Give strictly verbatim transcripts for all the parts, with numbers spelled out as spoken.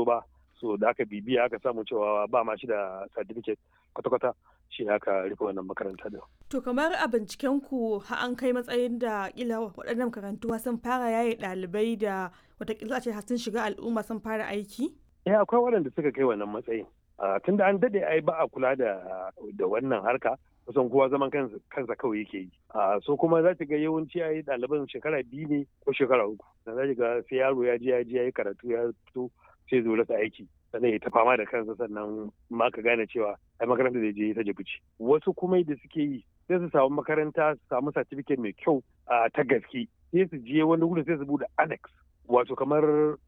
ba, so da aka bibiya aka samu cewa ba ma shi da certificate kwata-kwata, shi aka rufe wannan makaranta da. To kamar a binciken ku har an kai matsayin da kila waɗannan makarantu sun fara yaye ɗalibai da watakila ce sun shiga al'umma sun fara aiki? Eh akwai waɗanda suka kai wannan matsayin. Tunda an daɗe ai ba a kula da da wannan harka, kusan kowa zaman kansa kansa kawai yake yi. So kuma za ga yawanci ai ɗaliban shekara biyu ne ko shekara uku. Da za ga sai yaro ya je ya je ya yi karatu ya fito sai zo rasa aiki. Sannan ya ta fama da kansa sannan ma ka gane cewa ai makaranta da je ta jabuci. Wasu kuma da suke yi sai su samu makaranta su samu certificate mai kyau ta gaske sai su je wani wuri sai su bude annex wato kamar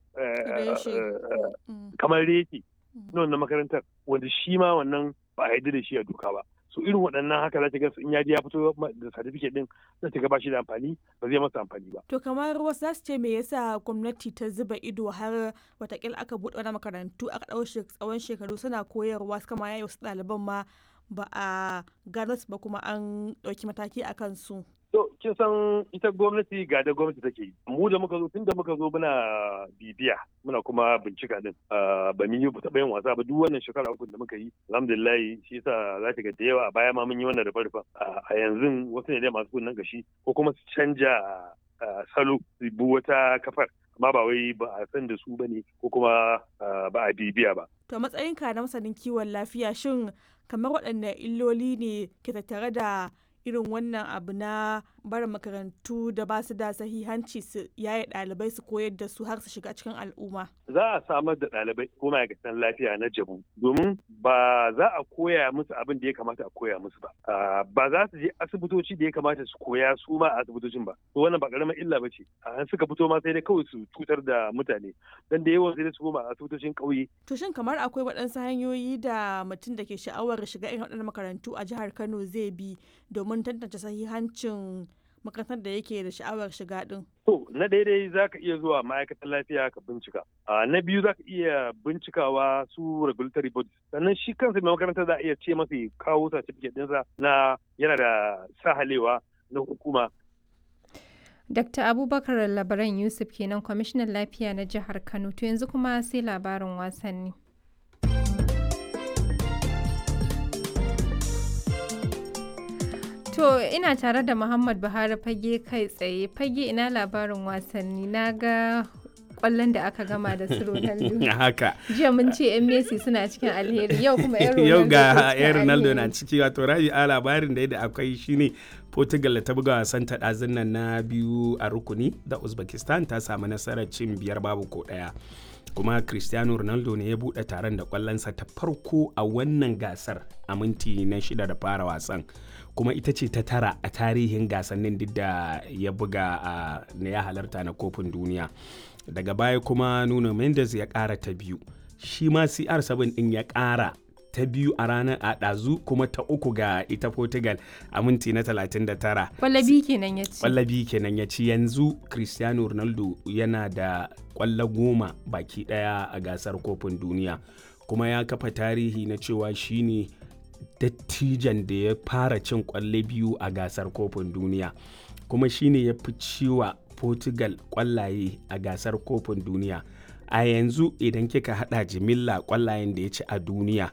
kamar reki na wannan makarantar wanda shi ma wannan ba a yarda da shi a doka ba. So irin waɗannan haka za ta ga in ya je ya fito da certificate din za ta ga ba shi da amfani ba zai masa amfani ba. To kamar wasu za su ce me yasa gwamnati ta zuba ido har watakila aka buɗe wani makarantu aka ɗau tsawon shekaru suna koyarwa suka ma yayi wasu ɗaliban ma ba a gano su ba kuma an ɗauki mataki a kansu. To kin san ita gwamnati ga da gwamnati take yi. Mu da muka zo tun da muka zo muna bibiya muna kuma bincika din. Ba mun yi taɓa yin wasa ba duk wannan shekara uku da muka yi. Alhamdulillah shi yasa za ta ga da yawa a baya ma mun yi wannan rufa-rufa. A yanzu wasu ne dai masu kunnen gashi ko kuma su canja salo su bi wata kafar. Amma ba wai ba a san da su bane ko kuma ba a bibiya ba. To matsayinka na masanin kiwon lafiya shin kamar waɗanne illoli ne ke tattare da irin wannan abu na barin makarantu da ba su da sahihanci su yaye ɗalibai su koyar da su har su shiga cikin al'umma? Za a samar da ɗalibai ko ma'aikatan lafiya na jabu domin ba za a koya musu abin da ya kamata a koya musu ba. Ba za su je asibitoci da ya kamata su koya su ma a asibitocin ba. To wannan ba ƙaramin illa ba ce. An suka fito ma sai dai kawai su cutar da mutane. Dan da yawan sai dai su koma a asibitocin ƙauye. To shin kamar akwai waɗansu hanyoyi da mutum da ke sha'awar shiga irin waɗannan makarantu a jihar Kano zai bi domin tantance sahihancin makarantar da yake da sha'awar shiga din? To, na daidai za ka iya zuwa ma'aikatan lafiya ka bincika. Na biyu za ka iya bincikawa su regulatory bodies. Sannan shi kansa mai makarantar za a iya ce masa kawo certificate ɗinsa na yana da sahalewa na hukuma. Dakta Abubakar Labaran Yusuf kenan kwamishinan lafiya na jihar Kano. To yanzu kuma sai labarin wasanni. To ina tare da Muhammad Buhari fage kai tsaye. Fage ina labarin wasanni na ga kwallon da aka gama da su Ronaldo. Haka. Jiya mun ce yan Messi suna cikin alheri yau kuma yan Ronaldo. Yau ga yan Ronaldo na ciki wato rabi a labarin da yadda akwai shine Portugal ta buga wasan ta ɗazun nan na biyu a rukuni da Uzbekistan ta samu nasarar cin biyar babu ko ɗaya. Kuma Cristiano Ronaldo ne ya buɗe taron da kwallonsa ta farko a wannan gasar a minti na shida da fara wasan. Kuma ita ce ta tara a tarihin gasannin duk da ya buga a na ya halarta na kofin duniya. Daga baya kuma Nuno Mendes ya ƙara ta biyu. Shi ma C R seven ɗin ya ƙara ta biyu a ranar a ɗazu kuma ta uku ga ita Portugal a minti na talatin da tara. Kwallabi kenan ya ci. Kwallabi kenan ya ci yanzu Cristiano Ronaldo yana da kwallo goma baki ɗaya a gasar kofin duniya. Kuma ya kafa tarihi na cewa shine dattijan da ya fara cin kwalle biyu a gasar kofin duniya kuma shine ya fi ciwa Portugal kwallaye a gasar kofin duniya a yanzu idan kika hada jimilla kwallayen da ya ci a duniya